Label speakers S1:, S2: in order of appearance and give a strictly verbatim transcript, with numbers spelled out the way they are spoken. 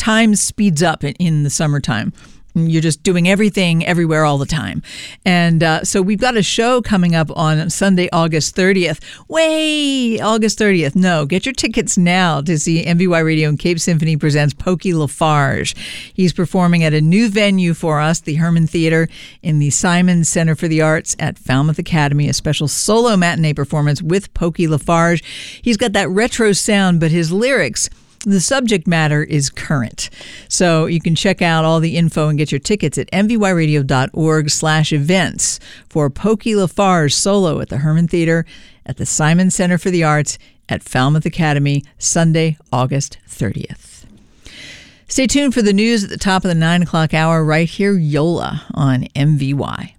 S1: time speeds up in, in the summertime. You're just doing everything everywhere all the time. And uh, so we've got a show coming up on Sunday, August thirtieth. Wait, August thirtieth. No, get your tickets now to see M V Y Radio and Cape Symphony presents Pokey LaFarge. He's performing at a new venue for us, the Herman Theater in the Simon Center for the Arts at Falmouth Academy, a special solo matinee performance with Pokey LaFarge. He's got that retro sound, but his lyrics, the subject matter is current. So you can check out all the info and get your tickets at mvyradio.org slash events for Pokey LaFarge solo at the Herman Theater at the Simon Center for the Arts at Falmouth Academy, Sunday, August thirtieth. Stay tuned for the news at the top of the nine o'clock hour right here, Yola on M V Y.